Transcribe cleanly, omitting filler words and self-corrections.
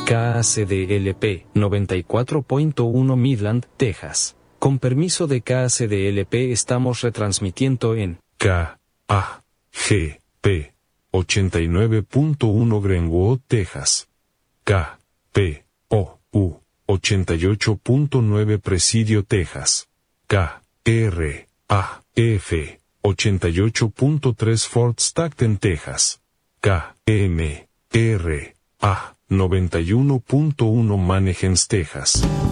KACDLP 94.1 Midland, Texas. Con permiso de KACDLP estamos retransmitiendo en KAGP 89.1 Greenwood, Texas. KPOU 88.9 Presidio, Texas. KRAF 88.3 Fort Stockton, Texas. KMRA 91.1 Mannheim, Texas.